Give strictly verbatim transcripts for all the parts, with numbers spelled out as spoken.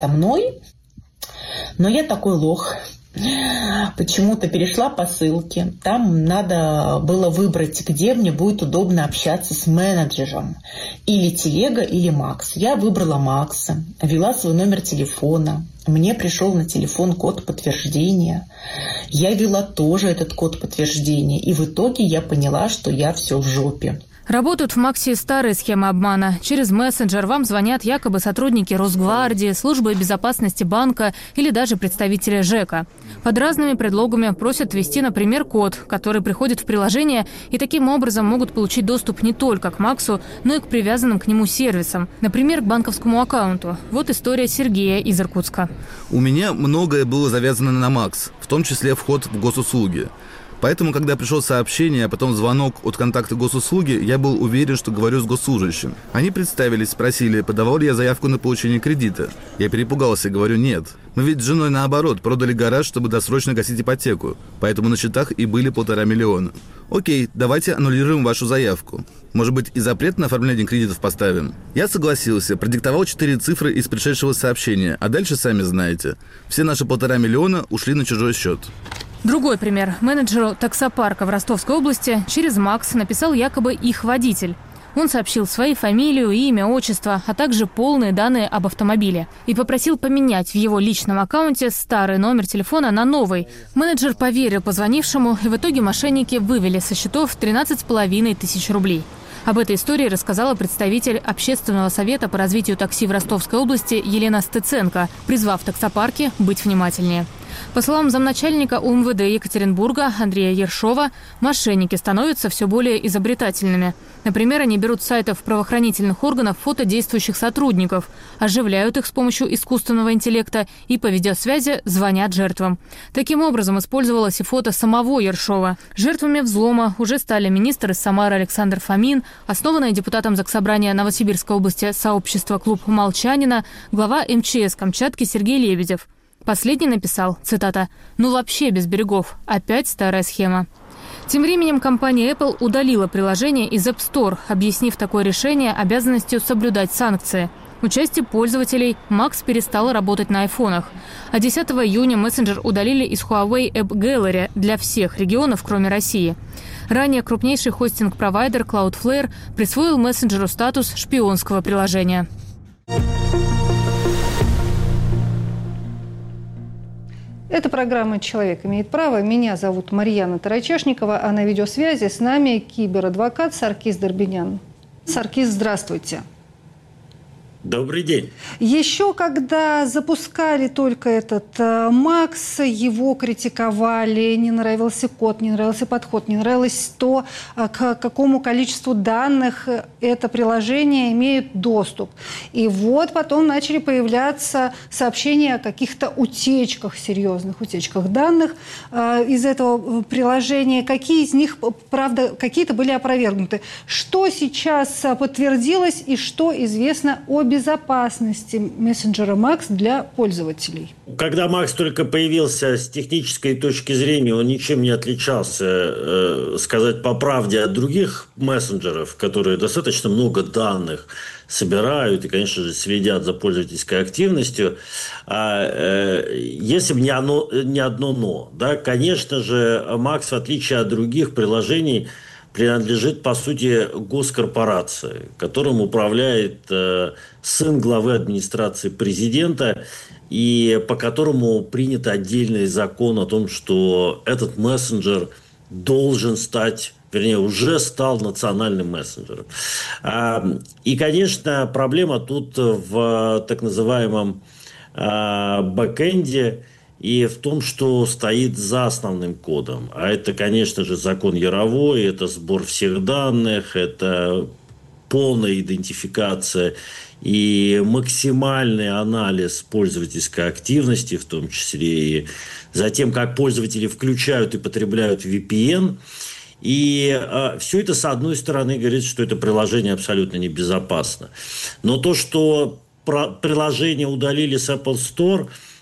мной, но я такой лох. Почему-то перешла по ссылке. Там надо было выбрать, где мне будет удобно общаться с менеджером. Или Телега, или Макс. Я выбрала Макса, ввела свой номер телефона. Мне пришел на телефон код подтверждения. Я ввела тоже этот код подтверждения. И в итоге я поняла, что я все в жопе. Работают в Максе старые схемы обмана. Через мессенджер вам звонят якобы сотрудники Росгвардии, службы безопасности банка или даже представители ЖЭКа. Под разными предлогами просят ввести, например, код, который приходит в приложение, и таким образом могут получить доступ не только к Максу, но и к привязанным к нему сервисам. Например, к банковскому аккаунту. Вот история Сергея из Иркутска. У меня многое было завязано на Макс, в том числе вход в госуслуги. Поэтому, когда пришло сообщение, а потом звонок от контакта госуслуги, я был уверен, что говорю с госслужащим. Они представились, спросили, подавал ли я заявку на получение кредита. Я перепугался и говорю «нет». Мы ведь с женой, наоборот, продали гараж, чтобы досрочно гасить ипотеку. Поэтому на счетах и были полтора миллиона. Окей, давайте аннулируем вашу заявку. Может быть, и запрет на оформление кредитов поставим? Я согласился, продиктовал четыре цифры из пришедшего сообщения, а дальше сами знаете. Все наши полтора миллиона ушли на чужой счет. Другой пример. Менеджеру таксопарка в Ростовской области через Макс написал якобы их водитель. Он сообщил свою фамилию, имя, отчество, а также полные данные об автомобиле. И попросил поменять в его личном аккаунте старый номер телефона на новый. Менеджер поверил позвонившему, и в итоге мошенники вывели со счетов тринадцать с половиной тысяч рублей. Об этой истории рассказала представитель Общественного совета по развитию такси в Ростовской области Елена Стыценко, призвав таксопарки быть внимательнее. По словам замначальника УМВД Екатеринбурга Андрея Ершова, мошенники становятся все более изобретательными. Например, они берут с сайтов правоохранительных органов фото действующих сотрудников, оживляют их с помощью искусственного интеллекта и по видеосвязи звонят жертвам. Таким образом, использовалось и фото самого Ершова. Жертвами взлома уже стали министр из Самары Александр Фомин, основанное депутатом Заксобрания Новосибирской области сообщество «Клуб Молчанина», глава эм че эс Камчатки Сергей Лебедев. Последний написал, цитата, «Ну вообще без берегов. Опять старая схема». Тем временем компания Apple удалила приложение из App Store, объяснив такое решение обязанностью соблюдать санкции. У части пользователей Макс перестала работать на айфонах. А десятого июня мессенджер удалили из Huawei App Gallery для всех регионов, кроме России. Ранее крупнейший хостинг-провайдер Cloudflare присвоил мессенджеру статус шпионского приложения. Это программа «Человек имеет право». Меня зовут Марьяна Тарачешникова, а на видеосвязи с нами киберадвокат Саркис Дорбинян. Саркис, здравствуйте. Добрый день. Еще когда запускали только этот э, Макс, его критиковали, не нравился код, не нравился подход, не нравилось то, э, к какому количеству данных это приложение имеет доступ. И вот потом начали появляться сообщения о каких-то утечках, серьезных утечках данных э, из этого приложения. Какие из них, правда, какие-то были опровергнуты. Что сейчас подтвердилось и что известно о безопасности мессенджера Макс для пользователей? Когда Макс только появился, с технической точки зрения он ничем не отличался, э, сказать по правде, от других мессенджеров, которые достаточно много данных собирают и, конечно же, следят за пользовательской активностью. А, э, если бы не, оно, не одно «но», да, конечно же, Макс, в отличие от других приложений, принадлежит, по сути, госкорпорации, которым управляет э, сын главы администрации президента, и по которому принят отдельный закон о том, что этот мессенджер должен стать, вернее, уже стал национальным мессенджером. А, и, конечно, проблема тут в так называемом а, бэкэнде, и в том, что стоит за основным кодом. А это, конечно же, закон Яровой, это сбор всех данных, это полная идентификация и максимальный анализ пользовательской активности, в том числе и за тем, как пользователи включают и потребляют ви пи эн. И э, все это, с одной стороны, говорит, что это приложение абсолютно небезопасно. Но то, что про- приложение удалили с Apple Store,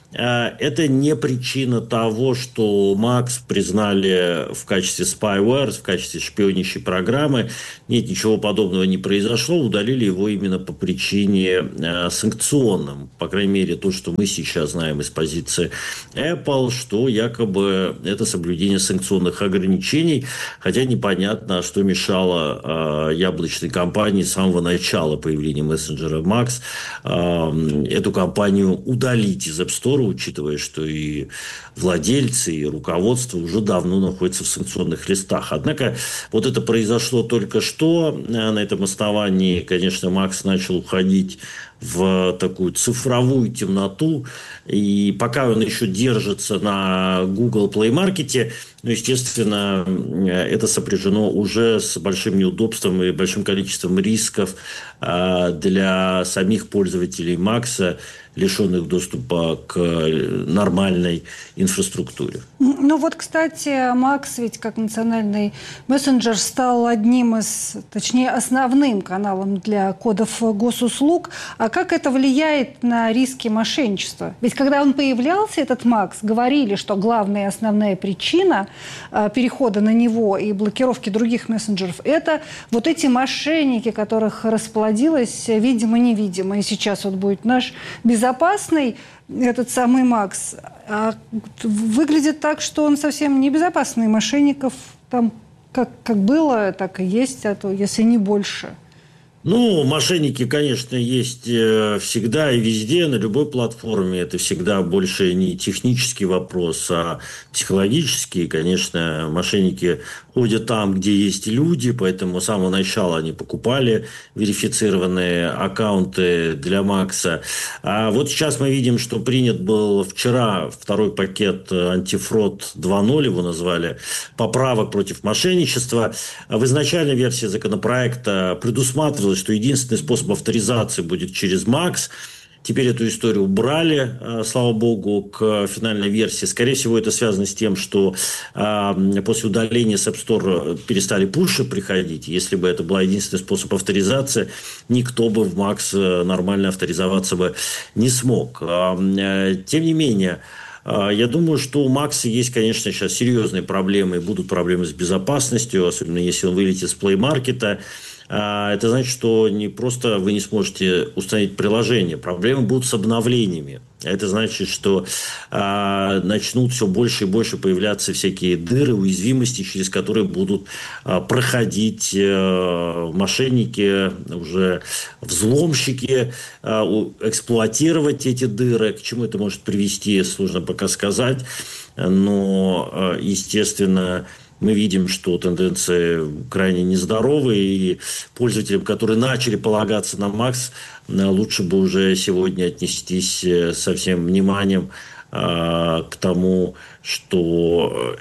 это не причина того, что Макс признали в качестве spyware, в качестве шпионящей программы. Нет, ничего подобного не произошло. Удалили его именно по причине санкционным. По крайней мере, то, что мы сейчас знаем из позиции Apple, что якобы это соблюдение санкционных ограничений. Хотя непонятно, что мешало яблочной компании с самого начала появления мессенджера Макс эту компанию удалить из App Store, учитывая, что и владельцы, и руководство уже давно находятся в санкционных листах. Однако вот это произошло только что. На этом основании, конечно, Макс начал уходить в такую цифровую темноту. И пока он еще держится на Google Play Market, ну, естественно, это сопряжено уже с большим неудобством и большим количеством рисков для самих пользователей Макса, лишенных доступа к нормальной инфраструктуре. Ну вот, кстати, Макс ведь как национальный мессенджер стал одним из, точнее, основным каналом для кодов госуслуг. А как это влияет на риски мошенничества? Ведь когда он появлялся, этот Макс, говорили, что главная и основная причина перехода на него и блокировки других мессенджеров – это вот эти мошенники, которых расплодилось видимо-невидимо. И сейчас вот будет наш безопасный этот самый Макс. А выглядит так, что он совсем не безопасный. Мошенников там как, как было, так и есть, а то если не больше. Ну, мошенники, конечно, есть всегда и везде, на любой платформе. Это всегда больше не технический вопрос, а психологический. Конечно, мошенники ходят там, где есть люди, поэтому с самого начала они покупали верифицированные аккаунты для Макса. А вот сейчас мы видим, что принят был вчера второй пакет антифрод два ноль, его назвали, поправок против мошенничества. В изначальной версии законопроекта предусматривалось, что единственный способ авторизации будет через Макс. Теперь эту историю убрали, слава богу, к финальной версии. Скорее всего, это связано с тем, что э, после удаления с App Store перестали пуши приходить. Если бы это был единственный способ авторизации, никто бы в Макс нормально авторизоваться бы не смог. Э, тем не менее, я думаю, что у Макса есть, конечно, сейчас серьезные проблемы, и будут проблемы с безопасностью, особенно если он вылетит с Play Market. Это значит, что не просто вы не сможете установить приложение, проблемы будут с обновлениями. Это значит, что а, начнут все больше и больше появляться всякие дыры, уязвимости, через которые будут а, проходить а, мошенники, уже взломщики, а, эксплуатировать эти дыры. К чему это может привести, сложно пока сказать. Но, а, естественно, мы видим, что тенденции крайне нездоровые, и пользователям, которые начали полагаться на Макс, лучше бы уже сегодня отнестись со всем вниманием к тому, что,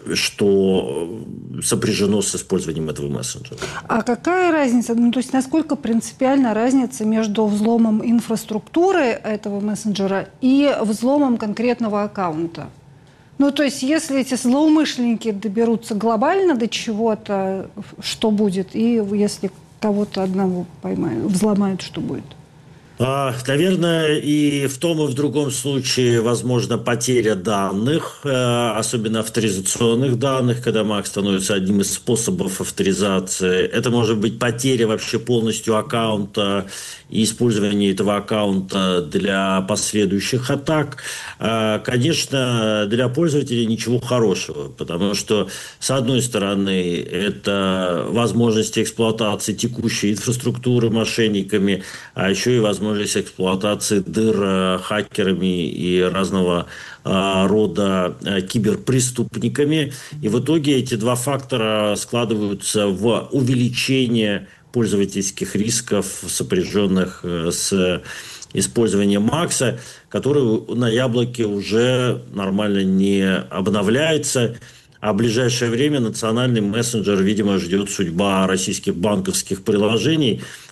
что сопряжено с использованием этого мессенджера. А какая разница, ну, то есть насколько принципиальна разница между взломом инфраструктуры этого мессенджера и взломом конкретного аккаунта? Ну, то есть, если эти злоумышленники доберутся глобально до чего-то, что будет? И если кого-то одного поймают, взломают, что будет? Наверное, и в том, и в другом случае возможна потеря данных, особенно авторизационных данных, когда Макс становится одним из способов авторизации. Это может быть потеря вообще полностью аккаунта и использование этого аккаунта для последующих атак. Конечно, для пользователей ничего хорошего, потому что, с одной стороны, это возможность эксплуатации текущей инфраструктуры мошенниками, а еще и возможность возможность эксплуатации дыр хакерами и разного рода киберпреступниками. И в итоге эти два фактора складываются в увеличение пользовательских рисков, сопряженных с использованием Макса, который на Яблоке уже нормально не обновляется. А в ближайшее время национальный мессенджер, видимо, ждет судьба российских банковских приложений.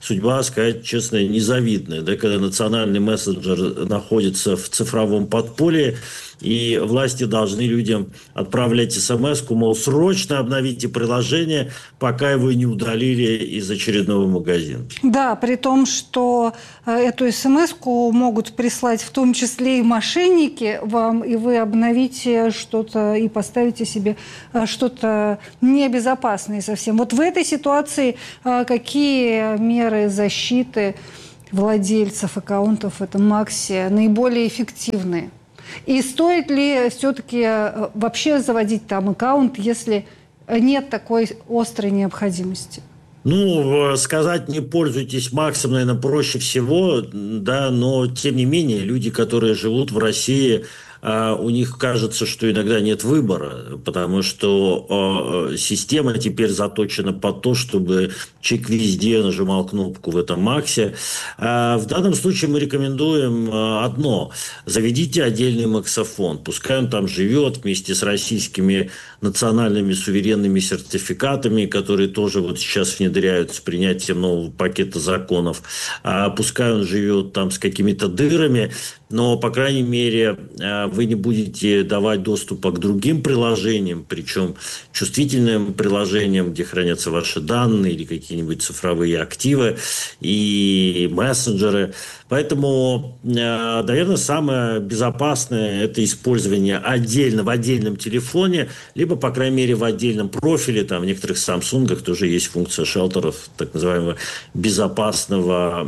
судьба, сказать честно, незавидная. Да, когда национальный мессенджер находится в цифровом подполье, и власти должны людям отправлять смс-ку, мол, срочно обновите приложение, пока его не удалили из очередного магазина. Да, при том, что эту смс-ку могут прислать в том числе и мошенники вам, и вы обновите что-то и поставите себе что-то небезопасное совсем. Вот в этой ситуации какие меры защиты владельцев аккаунтов в этом Максе наиболее эффективные? И стоит ли все-таки вообще заводить там аккаунт, если нет такой острой необходимости? Ну, сказать не пользуйтесь Максом, наверное, проще всего, да, но тем не менее люди, которые живут в России, у них кажется, что иногда нет выбора, потому что система теперь заточена под то, чтобы человек везде нажимал кнопку в этом Максе. В данном случае мы рекомендуем одно. Заведите отдельный максофон. Пускай он там живет вместе с российскими национальными суверенными сертификатами, которые тоже вот сейчас внедряют с принятием нового пакета законов. Пускай он живет там с какими-то дырами, но, по крайней мере, вы не будете давать доступа к другим приложениям, причем чувствительным приложениям, где хранятся ваши данные или какие-нибудь цифровые активы и мессенджеры. Поэтому, наверное, самое безопасное – это использование отдельно в отдельном телефоне, либо, по крайней мере, в отдельном профиле. Там в некоторых Samsung'ах тоже есть функция шелтеров, так называемого безопасного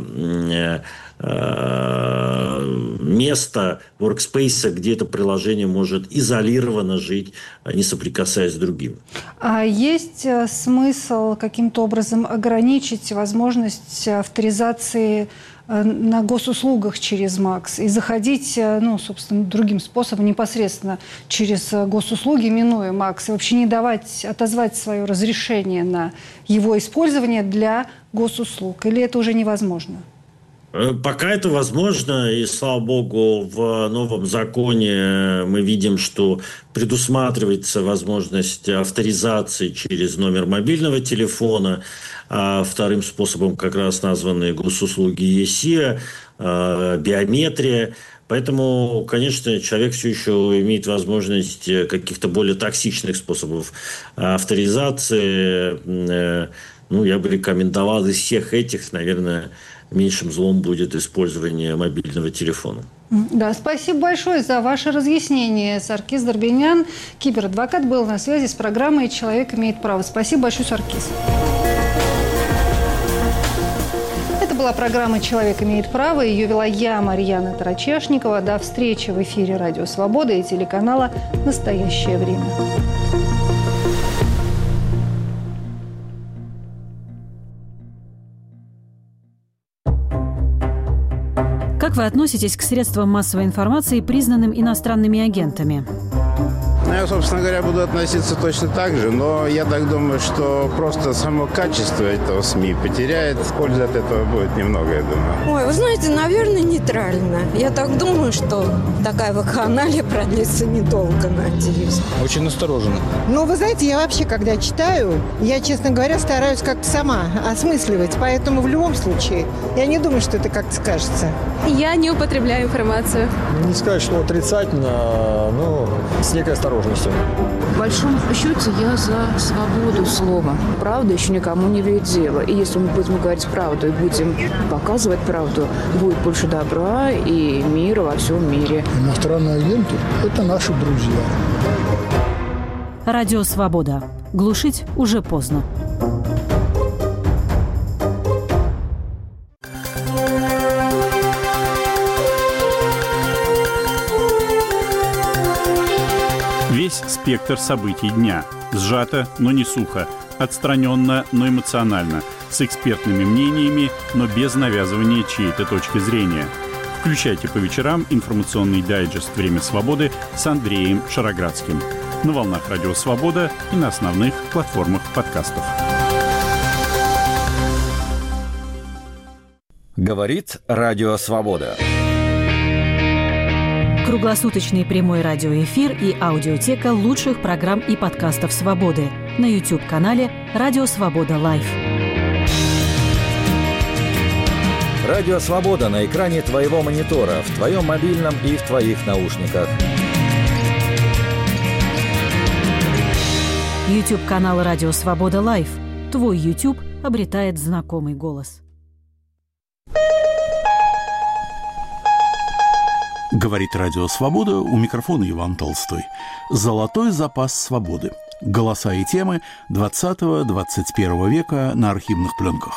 место, workspace, где это приложение может изолированно жить, не соприкасаясь с другим. А есть смысл каким-то образом ограничить возможность авторизации на госуслугах через Макс и заходить, ну, собственно, другим способом, непосредственно через госуслуги, минуя Макс, и вообще не давать, отозвать свое разрешение на его использование для госуслуг? Или это уже невозможно? Пока это возможно, и, слава богу, в новом законе мы видим, что предусматривается возможность авторизации через номер мобильного телефона, а вторым способом как раз названы госуслуги ЕСИА, биометрия. Поэтому, конечно, человек все еще имеет возможность каких-то более токсичных способов авторизации. Ну, я бы рекомендовал из всех этих, наверное, меньшим злом будет использование мобильного телефона. Да, спасибо большое за ваше разъяснение. Саркис Дорбенян, киберадвокат, был на связи с программой «Человек имеет право». Спасибо большое, Саркис. Это была программа «Человек имеет право». Ее вела я, Марьяна Тарачешникова. До встречи в эфире «Радио Свобода» и телеканала «Настоящее время». Как вы относитесь к средствам массовой информации, признанным иностранными агентами? Ну, я, собственно говоря, буду относиться точно так же, но я так думаю, что просто само качество этого СМИ потеряет. Пользы от этого будет немного, я думаю. Ой, вы знаете, наверное, нейтрально. Я так думаю, что такая вакханалия продлится недолго, надеюсь. Очень настороженно. Ну, вы знаете, я вообще, когда читаю, я, честно говоря, стараюсь как-то сама осмысливать. Поэтому в любом случае, я не думаю, что это как-то скажется. Я не употребляю информацию. Не сказать, что отрицательно, но с некой осторожностью. В большом счете я за свободу слова. Правда еще никому не вредила. И если мы будем говорить правду и будем показывать правду, будет больше добра и мира во всем мире. Иностранные агенты – это наши друзья. Радио «Свобода». Глушить уже поздно. Весь спектр событий дня. Сжато, но не сухо. Отстраненно, но эмоционально. С экспертными мнениями, но без навязывания чьей-то точки зрения. Включайте по вечерам информационный дайджест «Время свободы» с Андреем Шароградским. На волнах Радио Свобода и на основных платформах подкастов. Говорит Радио Свобода. Круглосуточный прямой радиоэфир и аудиотека лучших программ и подкастов «Свободы» на YouTube-канале «Радио Свобода Лайв». Радио «Свобода» на экране твоего монитора, в твоем мобильном и в твоих наушниках. YouTube-канал «Радио Свобода Лайв». Твой YouTube обретает знакомый голос. Говорит Радио Свобода, у микрофона Иван Толстой. Золотой запас свободы. Голоса и темы двадцатого-двадцать первого века на архивных пленках.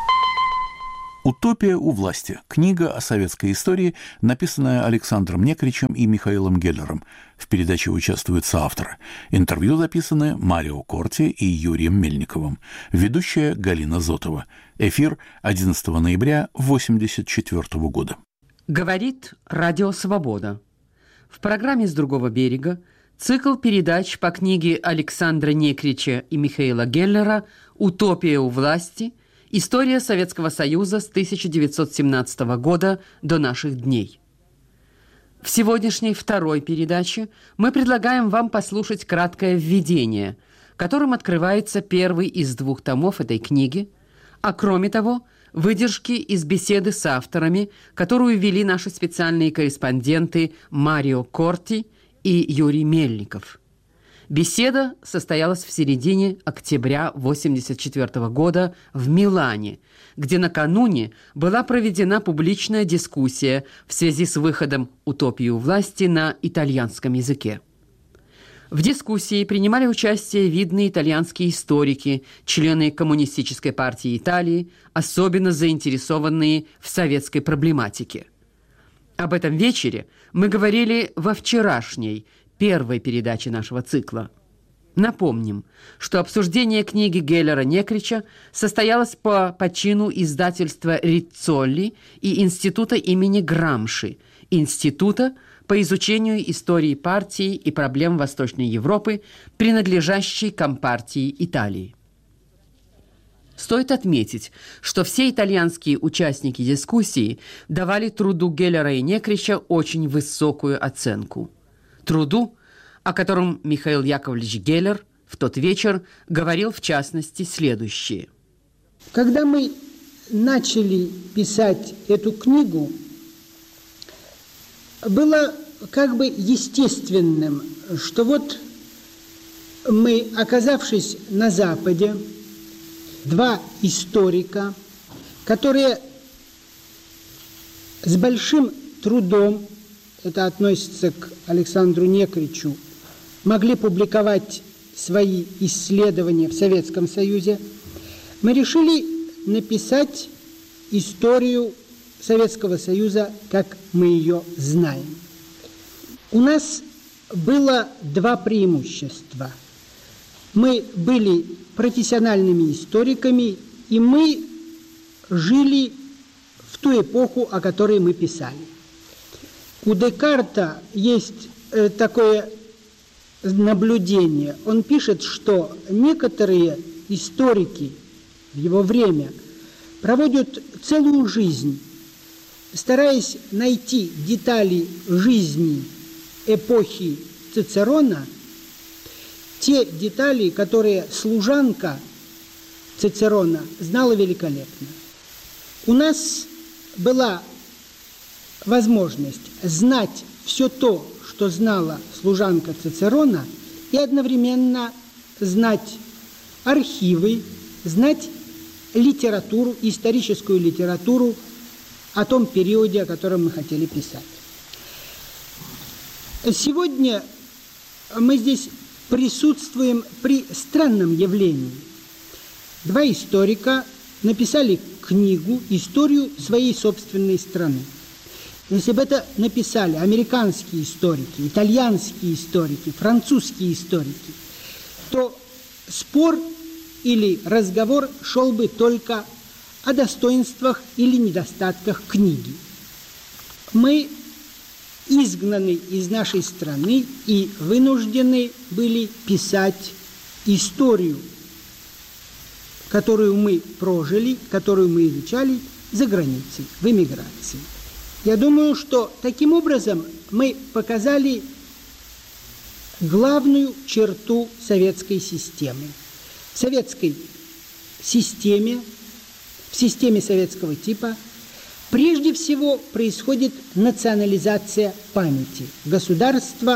«Утопия у власти». Книга о советской истории, написанная Александром Некричем и Михаилом Геллером. В передаче участвуют соавторы. Интервью записаны Марио Корти и Юрием Мельниковым. Ведущая Галина Зотова. Эфир одиннадцатого ноября восемьдесят четвёртого года. Говорит Радио Свобода. В программе «С другого берега» цикл передач по книге Александра Некрича и Михаила Геллера «Утопия у власти. История Советского Союза с тысяча девятьсот семнадцатого года до наших дней». В сегодняшней второй передаче мы предлагаем вам послушать краткое введение, которым открывается первый из двух томов этой книги, а кроме того, выдержки из беседы с авторами, которую вели наши специальные корреспонденты Марио Корти и Юрий Мельников. Беседа состоялась в середине октября восемьдесят четвёртого года в Милане, где накануне была проведена публичная дискуссия в связи с выходом «Утопии у власти» на итальянском языке. В дискуссии принимали участие видные итальянские историки, члены Коммунистической партии Италии, особенно заинтересованные в советской проблематике. Об этом вечере мы говорили во вчерашней, первой передаче нашего цикла. Напомним, что обсуждение книги Геллера-Некрича состоялось по почину издательства Риццолли и Института имени Грамши, Института по изучению истории партии и проблем Восточной Европы, принадлежащей Компартии Италии. Стоит отметить, что все итальянские участники дискуссии давали труду Геллера и Некрича очень высокую оценку. Труду, о котором Михаил Яковлевич Геллер в тот вечер говорил в частности следующее. Когда мы начали писать эту книгу, было как бы естественным, что вот мы, оказавшись на Западе, два историка, которые с большим трудом, это относится к Александру Некричу, могли публиковать свои исследования в Советском Союзе, мы решили написать историю Советского Союза, как мы ее знаем. У нас было два преимущества. Мы были профессиональными историками, и мы жили в ту эпоху, о которой мы писали. У Декарта есть э, такое наблюдение. Он пишет, что некоторые историки в его время проводят целую жизнь, стараясь найти детали жизни эпохи Цицерона, те детали, которые служанка Цицерона знала великолепно. У нас была возможность знать все то, что знала служанка Цицерона, и одновременно знать архивы, знать литературу, историческую литературу о том периоде, о котором мы хотели писать. Сегодня мы здесь присутствуем при странном явлении. Два историка написали книгу, историю своей собственной страны. Если бы это написали американские историки, итальянские историки, французские историки, то спор или разговор шел бы только о достоинствах или недостатках книги. Мы изгнаны из нашей страны и вынуждены были писать историю, которую мы прожили, которую мы изучали за границей, в эмиграции. Я думаю, что таким образом мы показали главную черту советской системы. В советской системе, в системе советского типа Прежде всего происходит национализация памяти. Государство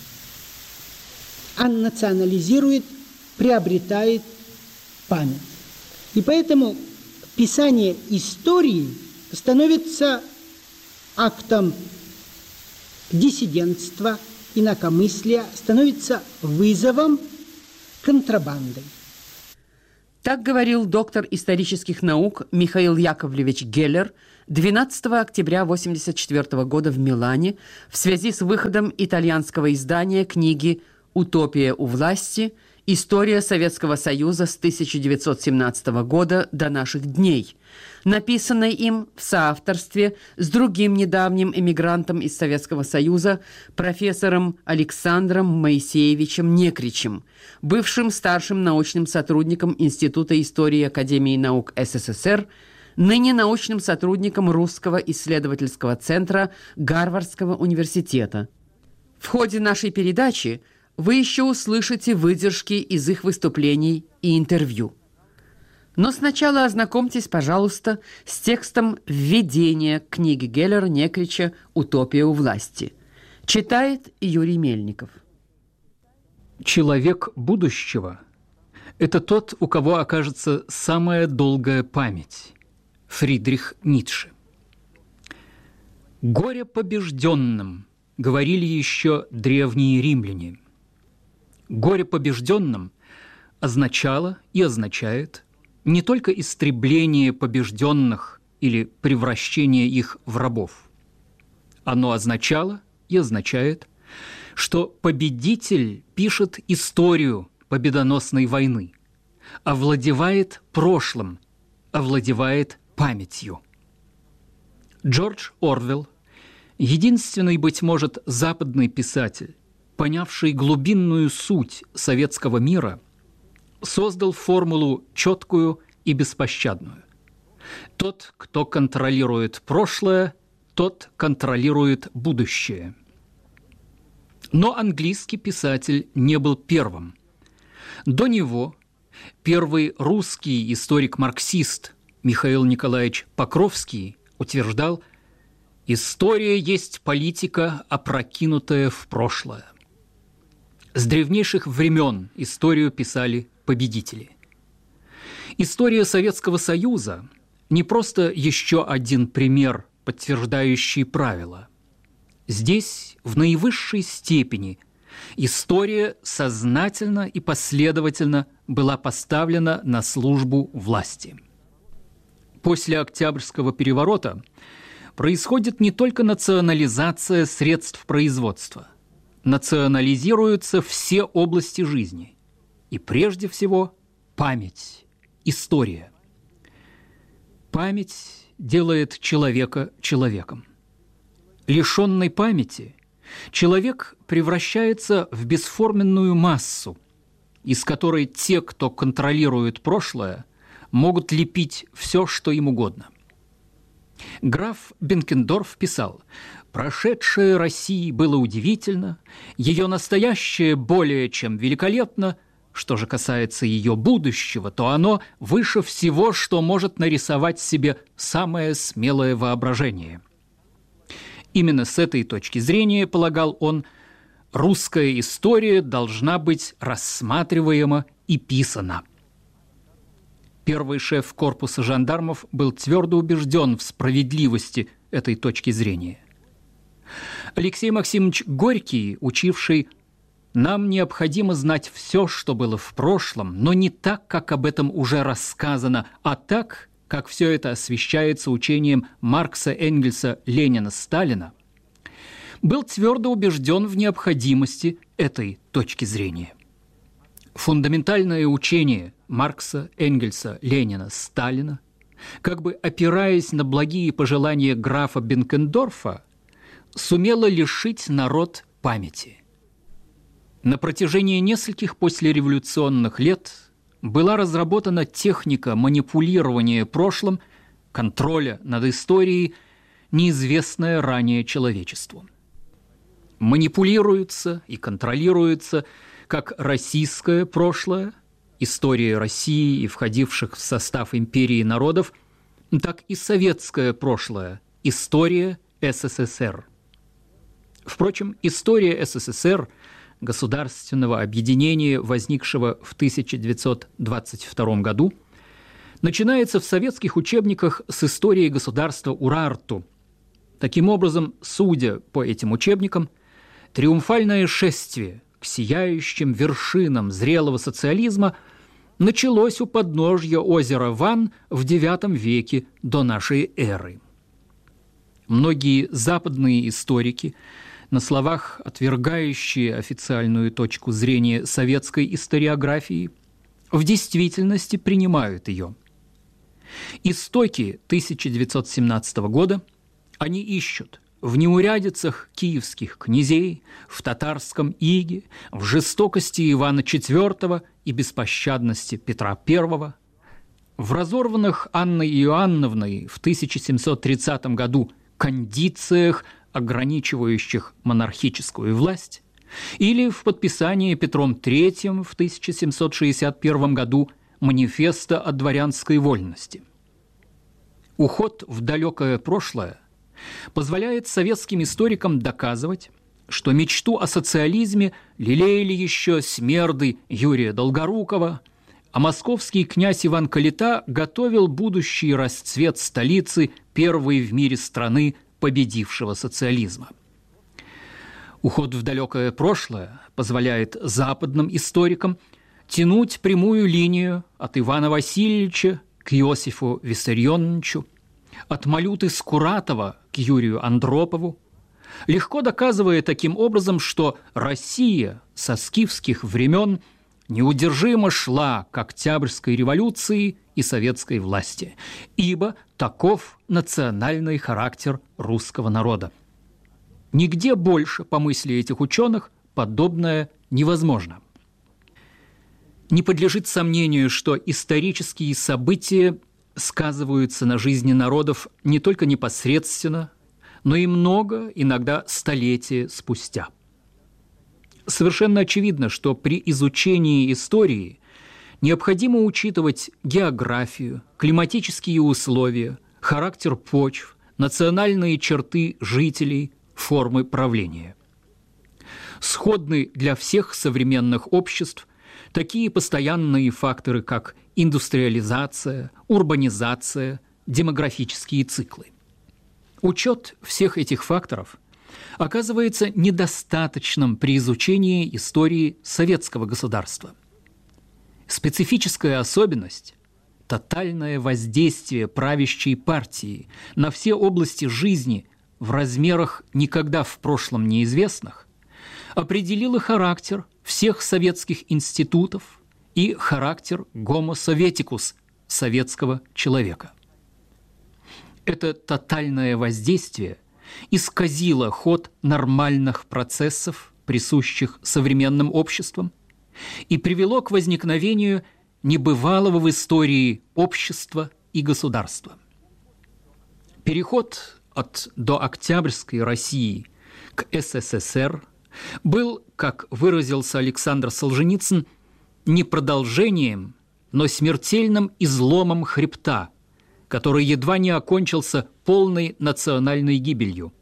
национализирует, приобретает память. И поэтому писание истории становится актом диссидентства, инакомыслия, становится вызовом контрабандой. Так говорил доктор исторических наук Михаил Яковлевич Геллер двенадцатого октября тысяча девятьсот восемьдесят четвёртого года в Милане в связи с выходом итальянского издания книги «Утопия у власти. История Советского Союза с тысяча девятьсот семнадцатого года до наших дней», написанной им в соавторстве с другим недавним эмигрантом из Советского Союза, профессором Александром Моисеевичем Некричем, бывшим старшим научным сотрудником Института истории Академии наук СССР, ныне научным сотрудником Русского исследовательского центра Гарвардского университета. В ходе нашей передачи вы еще услышите выдержки из их выступлений и интервью. Но сначала ознакомьтесь, пожалуйста, с текстом введения к книге Геллера Некрича «Утопия у власти». Читает Юрий Мельников. Человек будущего – это тот, у кого окажется самая долгая память. Фридрих Ницше. «Горе побежденным», – говорили еще древние римляне. «Горе побежденным» означало и означает не только истребление побежденных или превращение их в рабов. Оно означало и означает, что победитель пишет историю победоносной войны, овладевает прошлым, овладевает памятью. Джордж Орвелл, единственный, быть может, западный писатель, понявший глубинную суть советского мира, создал формулу четкую и беспощадную. Тот, кто контролирует прошлое, тот контролирует будущее. Но английский писатель не был первым. До него первый русский историк-марксист Михаил Николаевич Покровский утверждал: «История есть политика, опрокинутая в прошлое». С древнейших времен историю писали победители. История Советского Союза не просто еще один пример, подтверждающий правила. Здесь в наивысшей степени история сознательно и последовательно была поставлена на службу власти. После Октябрьского переворота происходит не только национализация средств производства, национализируются все области жизни. И прежде всего память, история. Память делает человека человеком. Лишенный памяти человек превращается в бесформенную массу, из которой те, кто контролирует прошлое, могут лепить все, что им угодно. Граф Бенкендорф писал: «Прошедшее России было удивительно, ее настоящее более чем великолепно. Что же касается ее будущего, то оно выше всего, что может нарисовать себе самое смелое воображение». Именно с этой точки зрения, полагал он, русская история должна быть рассматриваема и писана. Первый шеф корпуса жандармов был твердо убежден в справедливости этой точки зрения. Алексей Максимович Горький, учивший: «Нам необходимо знать все, что было в прошлом, но не так, как об этом уже рассказано, а так, как все это освещается учением Маркса, Энгельса, Ленина, Сталина», был твердо убежден в необходимости этой точки зрения. Фундаментальное учение Маркса, Энгельса, Ленина, Сталина, как бы опираясь на благие пожелания графа Бенкендорфа, сумело лишить народ памяти. На протяжении нескольких послереволюционных лет была разработана техника манипулирования прошлым, контроля над историей, неизвестная ранее человечеству. Манипулируется и контролируется как российское прошлое, история России и входивших в состав империи народов, так и советское прошлое, история СССР. Впрочем, история СССР, государственного объединения, возникшего в тысяча девятьсот двадцать втором году, начинается в советских учебниках с истории государства Урарту. Таким образом, судя по этим учебникам, триумфальное шествие к сияющим вершинам зрелого социализма началось у подножья озера Ван в девятом веке до нашей эры. Многие западные историки, на словах отвергающие официальную точку зрения советской историографии, в действительности принимают ее. Истоки тысяча девятьсот семнадцатого года они ищут в неурядицах киевских князей, в татарском иге, в жестокости Ивана четвёртого и беспощадности Петра первого, в разорванных Анной Иоанновной в тысяча семьсот тридцатом году кондициях, ограничивающих монархическую власть, или в подписании Петром третьим в тысяча семьсот шестьдесят первом году манифеста о дворянской вольности. Уход в далекое прошлое позволяет советским историкам доказывать, что мечту о социализме лелеяли еще смерды Юрия Долгорукова, а московский князь Иван Калита готовил будущий расцвет столицы первой в мире страны, победившего социализма. Уход в далекое прошлое позволяет западным историкам тянуть прямую линию от Ивана Васильевича к Иосифу Виссарионовичу, от Малюты Скуратова к Юрию Андропову, легко доказывая таким образом, что Россия со скифских времен неудержимо шла к Октябрьской революции и советской власти, ибо таков национальный характер русского народа. Нигде больше, по мысли этих ученых, подобное невозможно. Не подлежит сомнению, что исторические события сказываются на жизни народов не только непосредственно, но и много, иногда столетия спустя. Совершенно очевидно, что при изучении истории необходимо учитывать географию, климатические условия, характер почв, национальные черты жителей, формы правления. Сходны для всех современных обществ такие постоянные факторы, как индустриализация, урбанизация, демографические циклы. Учет всех этих факторов оказывается недостаточным при изучении истории советского государства. Специфическая особенность – тотальное воздействие правящей партии на все области жизни в размерах никогда в прошлом неизвестных определила характер всех советских институтов и характер Homo Sovieticus – советского человека. Это тотальное воздействие исказило ход нормальных процессов, присущих современным обществам, и привело к возникновению небывалого в истории общества и государства. Переход от дооктябрьской России к СССР был, как выразился Александр Солженицын, не продолжением, но смертельным изломом хребта, который едва не окончился полной национальной гибелью.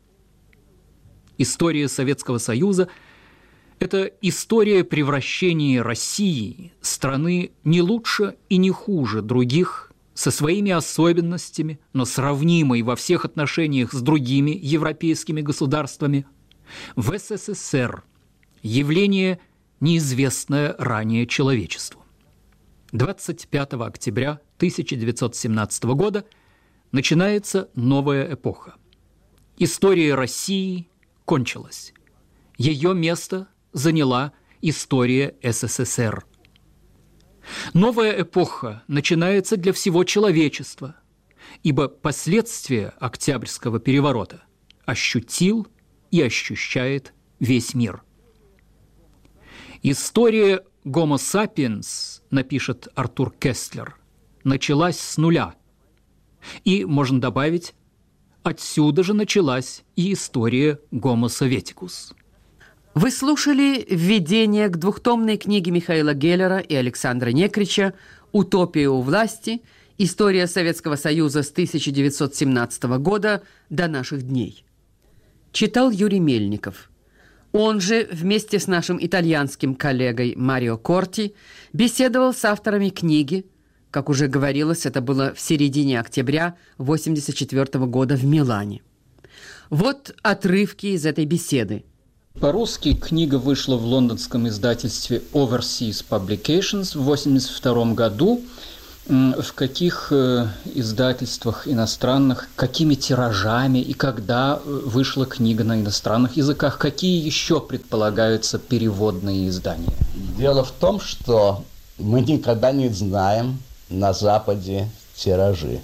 История Советского Союза – это история превращения России, страны не лучше и не хуже других, со своими особенностями, но сравнимой во всех отношениях с другими европейскими государствами, в СССР, явление, неизвестное ранее человечеству. двадцать пятого октября тысяча девятьсот семнадцатого года начинается новая эпоха. История России кончилась. Ее место заняла история СССР. Новая эпоха начинается для всего человечества, ибо последствия Октябрьского переворота ощутил и ощущает весь мир. История Homo sapiens, напишет Артур Кестлер, началась с нуля. И, можно добавить, отсюда же началась и история Homo Sovieticus. Вы слушали введение к двухтомной книге Михаила Геллера и Александра Некрича «Утопия у власти. История Советского Союза с тысяча девятьсот семнадцатого года до наших дней. Читал Юрий Мельников. Он же вместе с нашим итальянским коллегой Марио Корти беседовал с авторами книги. Как уже говорилось, это было в середине октября восемьдесят четвёртого года в Милане. Вот отрывки из этой беседы. По-русски книга вышла в лондонском издательстве Overseas Publications в восемьдесят втором году. В каких издательствах иностранных, какими тиражами и когда вышла книга на иностранных языках? Какие еще предполагаются переводные издания? Дело в том, что мы никогда не знаем на Западе тиражи.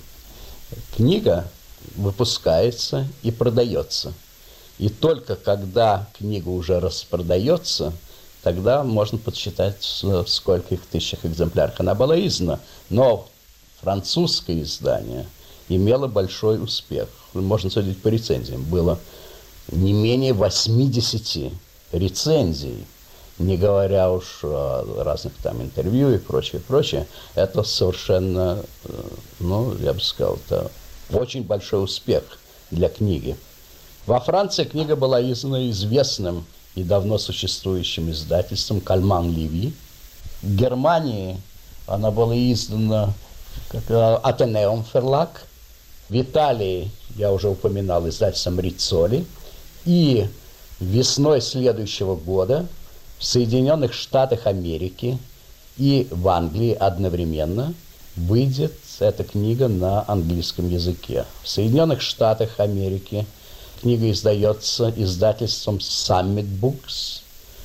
Книга выпускается и продается. И только когда книга уже распродается, тогда можно подсчитать, в скольких тысячах экземплярах она была издана. Но французское издание имело большой успех. Можно судить по рецензиям. Было не менее восьмидесяти рецензий, не говоря уж о разных там интервью и прочее, прочее. Это совершенно, ну, я бы сказал, это очень большой успех для книги. Во Франции книга была издана известным и давно существующим издательством «Кальман Леви». В Германии она была издана как «Атенеум Ферлаг». В Италии, я уже упоминал, издательством «Риццоли». И весной следующего года в Соединенных Штатах Америки и в Англии одновременно выйдет эта книга на английском языке. В Соединенных Штатах Америки книга издается издательством Summit Books.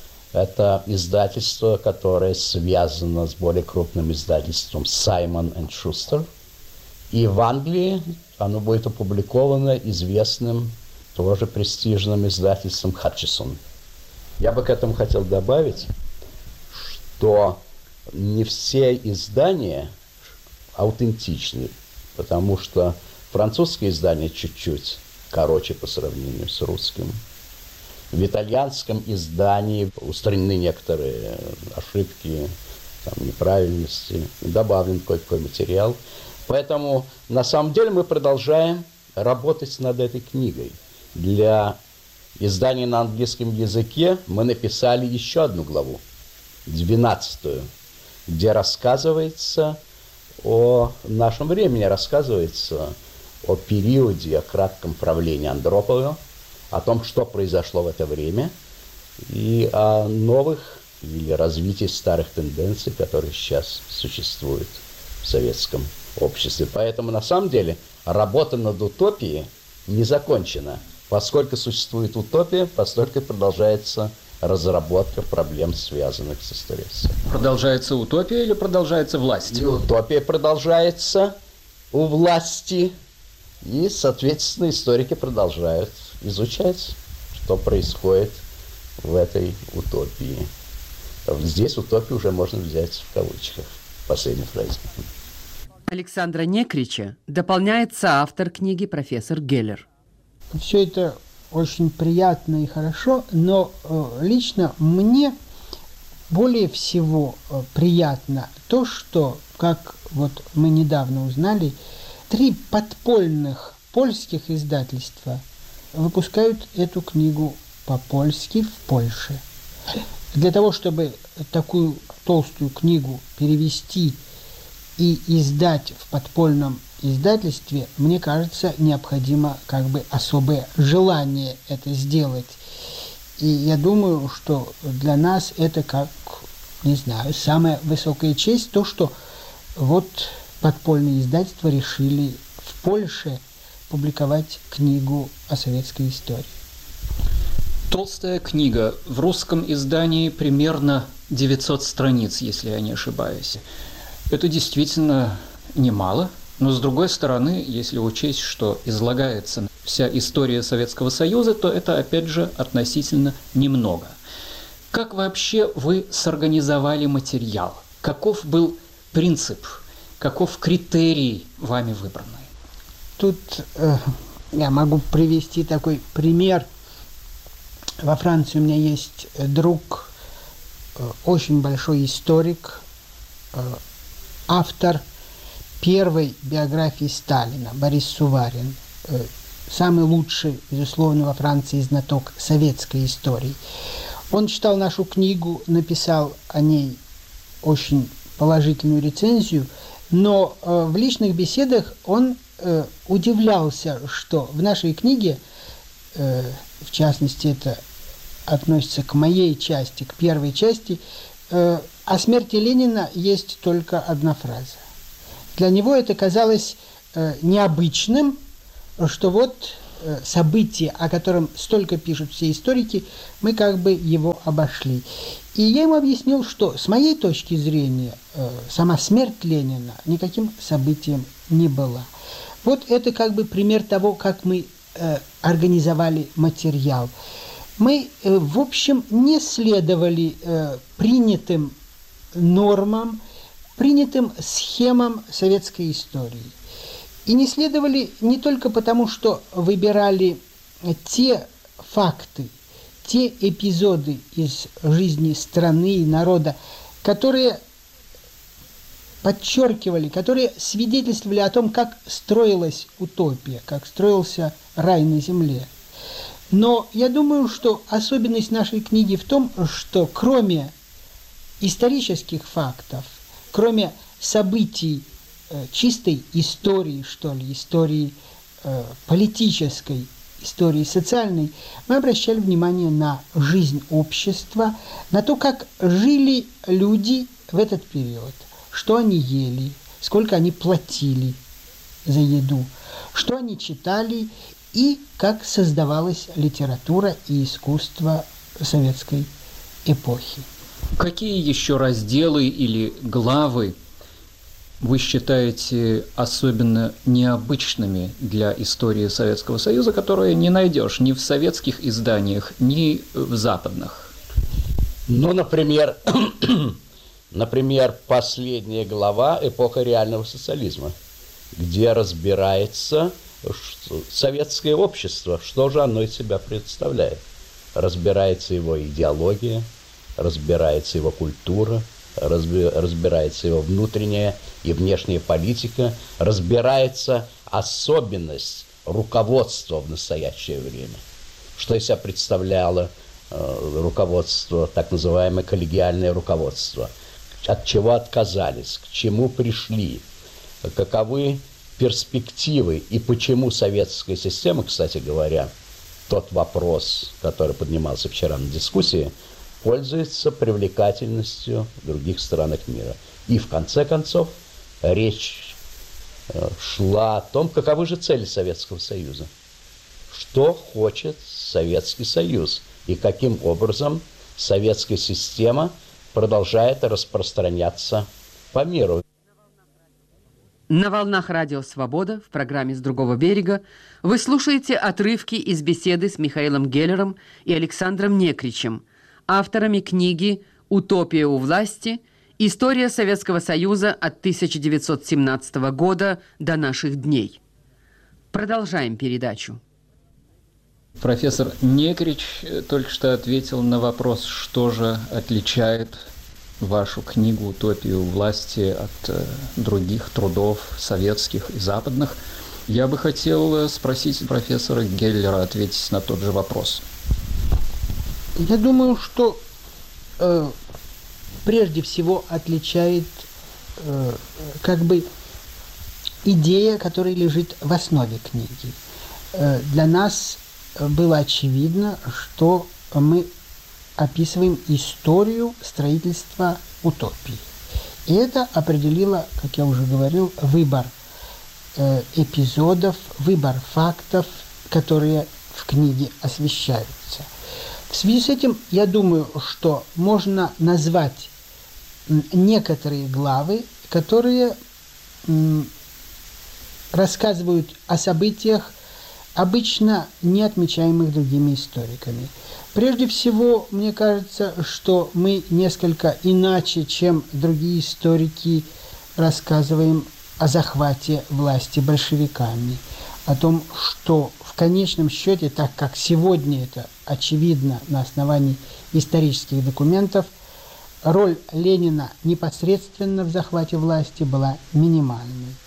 Это издательство, которое связано с более крупным издательством Simon энд Schuster. И в Англии оно будет опубликовано известным, тоже престижным издательством Hutchison. Я бы к этому хотел добавить, что не все издания аутентичны, потому что французское издание чуть-чуть короче по сравнению с русским. В итальянском издании устранены некоторые ошибки, там, неправильности, добавлен кое-какой материал. Поэтому на самом деле мы продолжаем работать над этой книгой. Для издания на английском языке мы написали еще одну главу, двенадцатую, где рассказывается о нашем времени, рассказывается о периоде, о кратком правлении Андропова, о том, что произошло в это время, и о новых или развитии старых тенденций, которые сейчас существуют в советском обществе. Поэтому, на самом деле, работа над утопией не закончена. Поскольку существует утопия, постольку продолжается разработка проблем, связанных с историей. Продолжается утопия или продолжается власть? И утопия продолжается у власти, и, соответственно, историки продолжают изучать, что происходит в этой утопии. Здесь утопию уже можно взять в кавычках, в последней фразе. Александра Некрича дополняет соавтор книги профессор Геллер. Все это очень приятно и хорошо, но э, лично мне более всего э, приятно то, что, как вот мы недавно узнали, три подпольных польских издательства выпускают эту книгу по-польски в Польше. Для того, чтобы такую толстую книгу перевести и издать в подпольном издательстве, мне кажется, необходимо как бы особое желание это сделать. И я думаю, что для нас это как, не знаю, самая высокая честь, то, что вот подпольные издательства решили в Польше публиковать книгу о советской истории. Толстая книга. В русском издании примерно девятьсот страниц, если я не ошибаюсь. Это действительно немало, но с другой стороны, если учесть, что излагается вся история Советского Союза, то это, опять же, относительно немного. Как вообще вы сорганизовали материал? Каков был принцип? Каков критерий вами выбранный? Тут э, я могу привести такой пример. Во Франции у меня есть друг, э, очень большой историк, э, автор первой биографии Сталина, Борис Суварин, самый лучший, безусловно, во Франции знаток советской истории. Он читал нашу книгу, написал о ней очень положительную рецензию, но э, в личных беседах он э, удивлялся, что в нашей книге, э, в частности, это относится к моей части, к первой части, э, о смерти Ленина есть только одна фраза. Для него это казалось э, необычным, что вот э, событие, о котором столько пишут все историки, мы как бы его обошли. И я ему объяснил, что с моей точки зрения э, сама смерть Ленина никаким событием не была. Вот это как бы пример того, как мы э, организовали материал. Мы, э, в общем, не следовали э, принятым нормам, принятым схемам советской истории. И не следовали не только потому, что выбирали те факты, те эпизоды из жизни страны и народа, которые подчеркивали, которые свидетельствовали о том, как строилась утопия, как строился рай на земле. Но я думаю, что особенность нашей книги в том, что кроме исторических фактов, кроме событий э, чистой истории, что ли, истории э, политической, истории социальной, мы обращали внимание на жизнь общества, на то, как жили люди в этот период, что они ели, сколько они платили за еду, что они читали и как создавалась литература и искусство советской эпохи. Какие еще разделы или главы вы считаете особенно необычными для истории Советского Союза, которые не найдешь ни в советских изданиях, ни в западных? Ну, например, например, последняя глава «Эпоха реального социализма», где разбирается советское общество, что же оно из себя представляет. Разбирается его идеология, разбирается его культура, разбирается его внутренняя и внешняя политика, разбирается особенность руководства в настоящее время. Что из себя представляло э, руководство, так называемое коллегиальное руководство, от чего отказались, к чему пришли, каковы перспективы и почему советская система, кстати говоря, тот вопрос, который поднимался вчера на дискуссии, пользуется привлекательностью в других странах мира. И в конце концов речь шла о том, каковы же цели Советского Союза, что хочет Советский Союз и каким образом советская система продолжает распространяться по миру. На волнах радио «Свобода» в программе «С другого берега» вы слушаете отрывки из беседы с Михаилом Геллером и Александром Некричем, авторами книги «Утопия у власти. История Советского Союза от тысяча девятьсот семнадцатого года до наших дней». Продолжаем передачу. Профессор Некрич только что ответил на вопрос, что же отличает вашу книгу «Утопия у власти» от э, других трудов советских и западных. Я бы хотел спросить профессора Геллера ответить на тот же вопрос. Я думаю, что э, прежде всего отличает э, как бы идея, которая лежит в основе книги. Э, для нас было очевидно, что мы описываем историю строительства утопии. И это определило, как я уже говорил, выбор э, эпизодов, выбор фактов, которые в книге освещаются. В связи с этим, я думаю, что можно назвать некоторые главы, которые м, рассказывают о событиях, обычно не отмечаемых другими историками. Прежде всего, мне кажется, что мы несколько иначе, чем другие историки, рассказываем о захвате власти большевиками, о том, что в конечном счете, так как сегодня это очевидно на основании исторических документов, роль Ленина непосредственно в захвате власти была минимальной.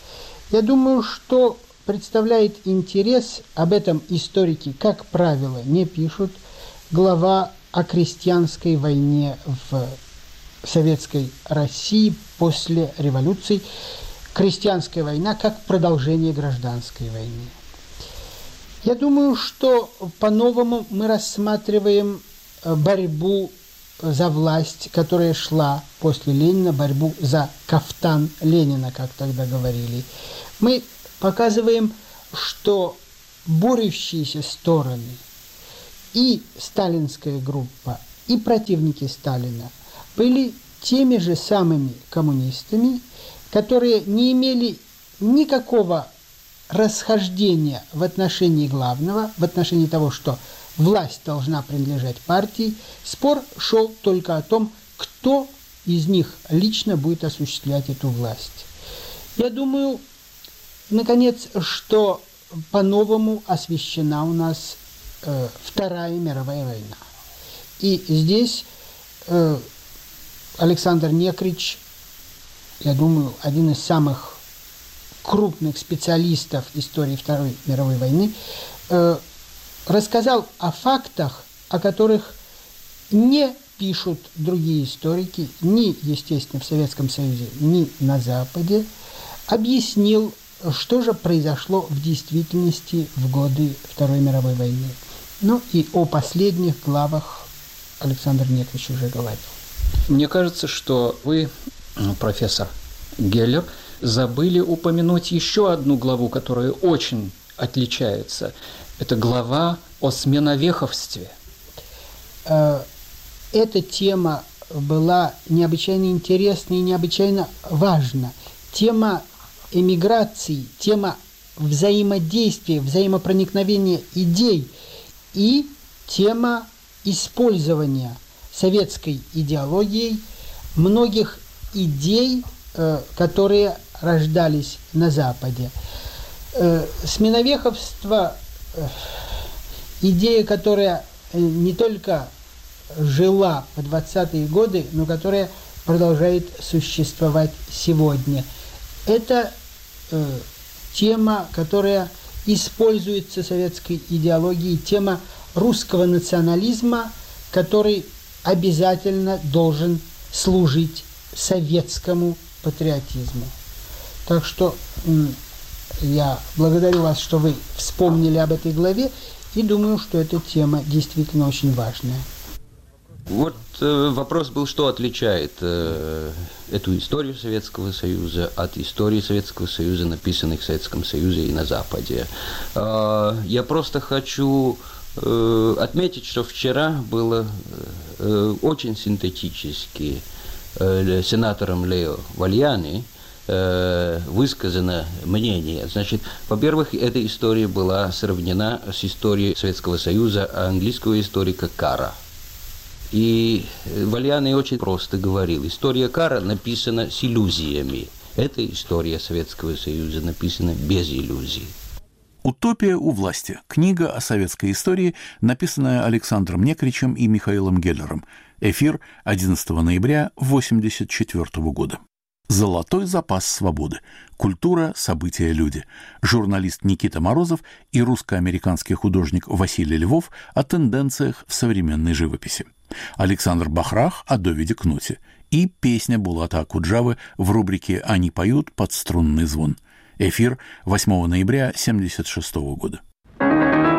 Я думаю, что представляет интерес, об этом историки, как правило, не пишут, глава о крестьянской войне в Советской России после революции. Крестьянская война как продолжение гражданской войны. Я думаю, что по-новому мы рассматриваем борьбу за власть, которая шла после Ленина, борьбу за кафтан Ленина, как тогда говорили. Мы показываем, что борющиеся стороны, и сталинская группа, и противники Сталина были теми же самыми коммунистами, которые не имели никакого расхождения в отношении главного, в отношении того, что власть должна принадлежать партии. Спор шел только о том, кто из них лично будет осуществлять эту власть. Я думаю, наконец, что по-новому освещена у нас э, Вторая мировая война. И здесь э, Александр Некрич, я думаю, один из самых крупных специалистов истории Второй мировой войны, э, рассказал о фактах, о которых не пишут другие историки, ни, естественно, в Советском Союзе, ни на Западе, объяснил, что же произошло в действительности в годы Второй мировой войны. Ну и о последних главах Александр Некрич уже говорил. Мне кажется, что вы, профессор Геллер, забыли упомянуть еще одну главу, которая очень отличается. Это глава о сменовеховстве. Эта тема была необычайно интересна и необычайно важна. Тема эмиграции, тема взаимодействия, взаимопроникновения идей и тема использования советской идеологией многих идей, которые рождались на Западе. Сменовеховство – идея, которая не только жила в двадцатые годы, но которая продолжает существовать сегодня. Это э, тема, которая используется советской идеологией, тема русского национализма, который обязательно должен служить советскому патриотизму. Так что м, я благодарю вас, что вы вспомнили об этой главе, и думаю, что эта тема действительно очень важная. Вот э, вопрос был, что отличает э, эту историю Советского Союза от истории Советского Союза, написанных в Советском Союзе и на Западе. Э, я просто хочу э, отметить, что вчера было э, очень синтетически э, сенатором Лео Вальяни э, высказано мнение. Значит, во-первых, эта история была сравнена с историей Советского Союза английского историка Карра. И Вальяни очень просто говорил, история Карра написана с иллюзиями. Эта история Советского Союза написана без иллюзий. «Утопия у власти» – книга о советской истории, написанная Александром Некричем и Михаилом Геллером. Эфир одиннадцатого ноября восемьдесят четвёртого года. «Золотой запас свободы. Культура, события, люди». Журналист Никита Морозов и русско-американский художник Василий Львов о тенденциях в современной живописи. Александр Бахрах о Довиде Кнуте и песня Булата Акуджавы в рубрике «Они поют под струнный звон». Эфир восьмого ноября семьдесят шестого года.